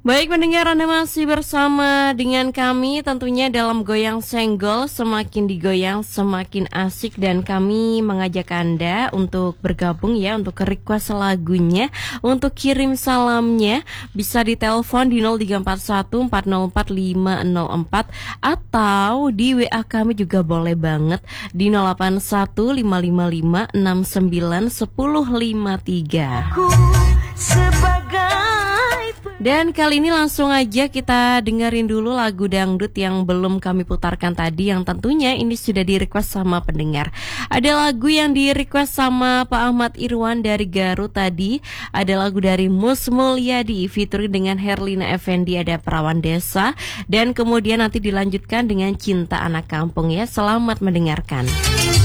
Baik pendengar, Anda masih bersama dengan kami tentunya dalam Goyang Senggol. Semakin digoyang semakin asik, dan kami mengajak Anda untuk bergabung ya, untuk request lagunya, untuk kirim salamnya. Bisa ditelepon di 0341 404 504 atau di WA kami juga boleh banget di 081 555 69 1053. Dan kali ini langsung aja kita dengerin dulu lagu dangdut yang belum kami putarkan tadi, yang tentunya ini sudah di request sama pendengar. Ada lagu yang di request sama Pak Ahmad Irwan dari Garut tadi. Ada lagu dari Mus Mulyadi featuring dengan Herlina Effendi, ada Perawan Desa. Dan kemudian nanti dilanjutkan dengan Cinta Anak Kampung ya. Selamat mendengarkan.